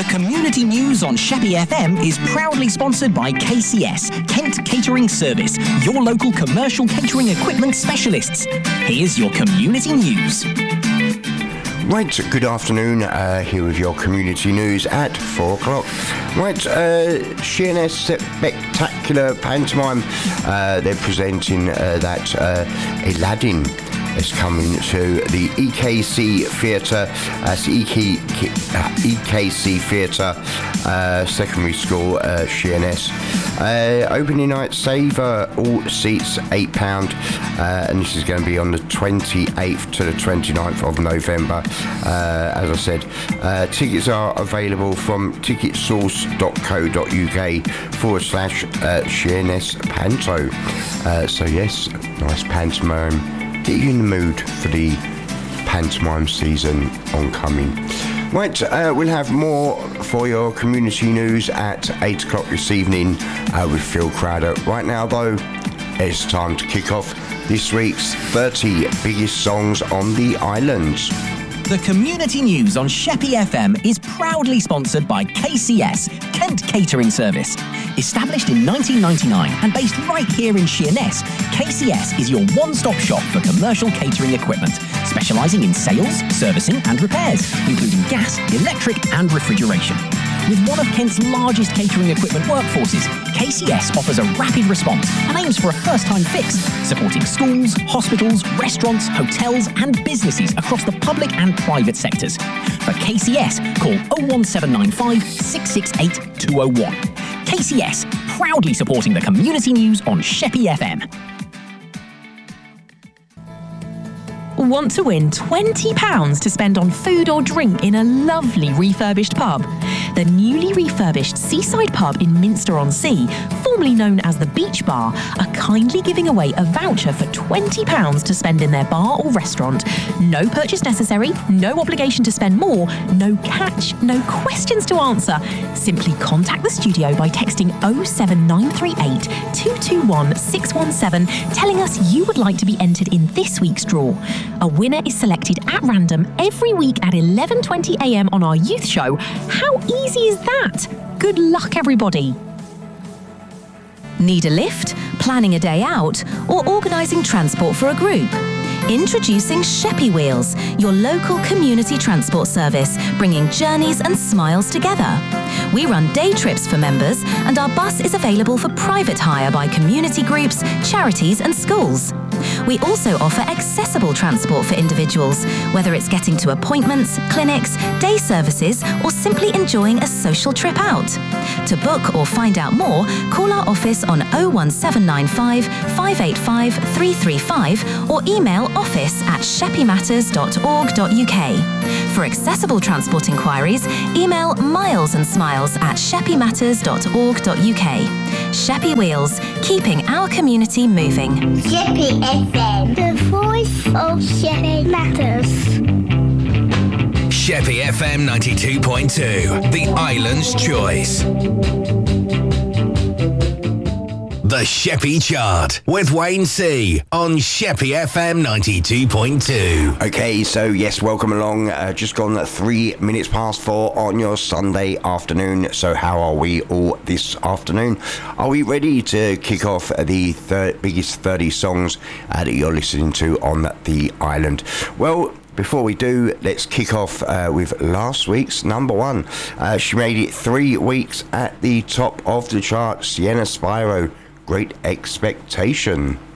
The community news on Sheppey FM is proudly sponsored by KCS, Kent Catering Service, your local commercial catering equipment specialists. Here's your community news. Right, good afternoon, here with your community news at 4 o'clock. Right, Sheerness Spectacular Pantomime, they're presenting that Aladdin is coming to the EKC Theatre, that's EKC Theatre Secondary School, Sheerness. Opening night, saver, all seats £8, and this is going to be on the 28th to the 29th of November. As I said, tickets are available from ticketsource.co.uk/Sheerness Panto. So yes, nice pantomime. Get you in the mood for the pantomime season oncoming. Right, we'll have more for your community news at 8 o'clock this evening with Phil Crowder. Right now, though, it's time to kick off this week's 30 biggest songs on the island. The community news on Sheppey FM is proudly sponsored by KCS, Kent Catering Service. Established in 1999 and based right here in Sheerness, KCS is your one-stop shop for commercial catering equipment, specialising in sales, servicing and repairs, including gas, electric and refrigeration. With one of Kent's largest catering equipment workforces, KCS offers a rapid response and aims for a first-time fix, supporting schools, hospitals, restaurants, hotels and businesses across the public and private sectors. For KCS, call 01795 668 201. KCS, proudly supporting the community news on Sheppey FM. Want to win £20 to spend on food or drink in a lovely refurbished pub? The newly refurbished Seaside Pub in Minster-on-Sea, formerly known as the Beach Bar, are kindly giving away a voucher for £20 to spend in their bar or restaurant. No purchase necessary, no obligation to spend more, no catch, no questions to answer. Simply contact the studio by texting 07938 221 617, telling us you would like to be entered in this week's draw. A winner is selected at random every week at 11:20 a.m. on our youth show. How easy is that? Good luck, everybody. Need a lift, planning a day out, or organising transport for a group? Introducing Sheppey Wheels, your local community transport service, bringing journeys and smiles together. We run day trips for members, and our bus is available for private hire by community groups, charities and schools. We also offer accessible transport for individuals, whether it's getting to appointments, clinics, day services, or simply enjoying a social trip out. To book or find out more, call our office on 01795 585 335 or email office@sheppeymatters.org.uk. For accessible transport inquiries, email milesandsmiles@sheppeymatters.org.uk. Sheppey Wheels, keeping our community moving. Sheppey FM, the voice of Sheppey Matters. Sheppey FM 92.2, the island's choice. The Sheppey Chart with Wayne C on Sheppey FM 92.2. Okay, so yes, welcome along. Just gone 3 minutes past 4 on your Sunday afternoon. So how are we all this afternoon? Are we ready to kick off the biggest 30 songs that you're listening to on the island? Well, before we do, let's kick off with last week's number one. She made it 3 weeks at the top of the chart, Sienna Spiro, Great Expectation.